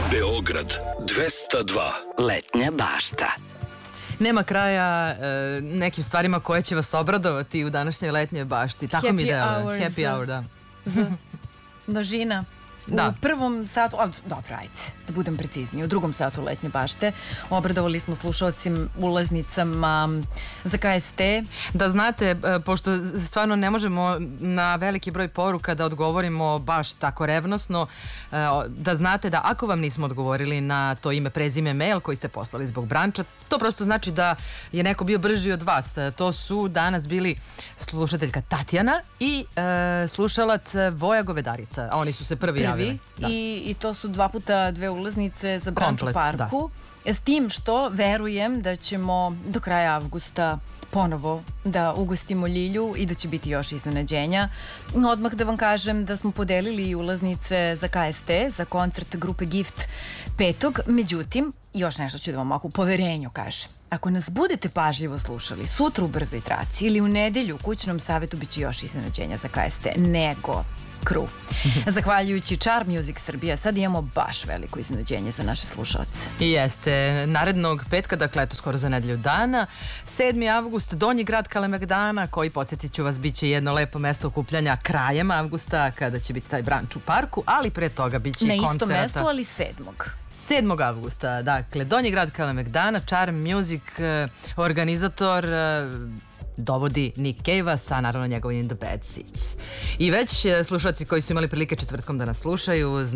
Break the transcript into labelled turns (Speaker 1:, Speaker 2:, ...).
Speaker 1: Beograd 202.
Speaker 2: Letnja bašta.
Speaker 3: Nema kraja nekim stvarima koje će vas obradovati u današnjoj letnjoj bašti. Tako mi deluje. Happy hour, da.
Speaker 4: Množina.
Speaker 3: Da.
Speaker 4: U prvom satu, dobro, ajde, da budem precizniji, u drugom satu letnje bašte obradovali smo slušalcim ulaznicama za KST.
Speaker 3: Da znate, pošto stvarno ne možemo na veliki broj poruka da odgovorimo baš tako revnosno, da znate da ako vam nismo odgovorili na to ime, prezime, mail koji ste poslali zbog branča, to prosto znači da je neko bio brži od vas. To su danas bili slušateljka Tatjana i slušalac Voja Govedarica, a oni su se prvi javili. Da.
Speaker 4: I to su 2 puta 2 ulaznice za branč u parku. Da. S tim što verujem da ćemo do kraja avgusta ponovo da ugostimo Ljilju i da će biti još iznenađenja. Odmah da vam kažem da smo podelili ulaznice za KST, za koncert grupe Gift 5. Međutim, još nešto ću da vam u poverenju kažem. Ako nas budete pažljivo slušali sutra u brzoj traci ili u nedelju u kućnom savetu biće još iznenađenja za KST nego Crew. Zahvaljujući Charm Music Srbija sad imamo baš veliko iznenađenje za naše slušalce.
Speaker 3: I jeste, narednog petka, dakle eto skoro za nedelju dana, 7. avgust, Donji grad Kalemegdana, koji, podsjetit ću vas, bit će jedno lepo mesto okupljanja krajem avgusta kada će biti taj branč u parku, ali pre toga bit će i koncerta.
Speaker 4: Na isto mesto, ali
Speaker 3: 7. avgusta, dakle, Donji grad Kalemegdana, Charm Music, organizator dovodi Nick Cave-a sa naravno njegovim The Bad Seeds. I već slušalci koji su imali prilike četvrtkom da nas slušaju